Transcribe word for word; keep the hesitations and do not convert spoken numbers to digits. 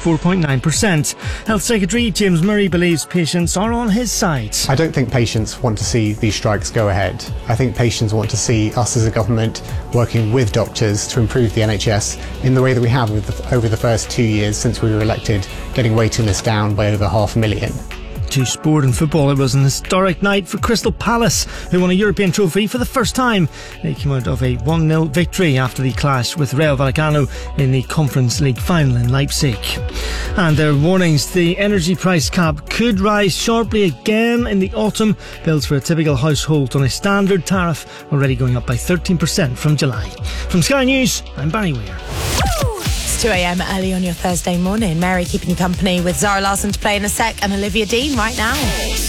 four point nine percent. Health Secretary James Murray believes patients are on his side. I don't think patients want to see these strikes go ahead. I think patients want to see us as a government working with doctors to improve the N H S in the way that we have with the, over the first two years since we were elected, getting waiting lists down by over half a million. To sport and football, it was an historic night for Crystal Palace, who won a European trophy for the first time. They came out of a one nil victory after the clash with Rayo Vallecano in the Conference League final in Leipzig. And there are warnings the energy price cap could rise sharply again in the autumn. Bills for a typical household on a standard tariff already going up by thirteen percent from July. From Sky News, I'm Barry Weir. two a.m. early on your Thursday morning. Mary keeping you company with Zara Larsson to play in a sec and Olivia Dean right now.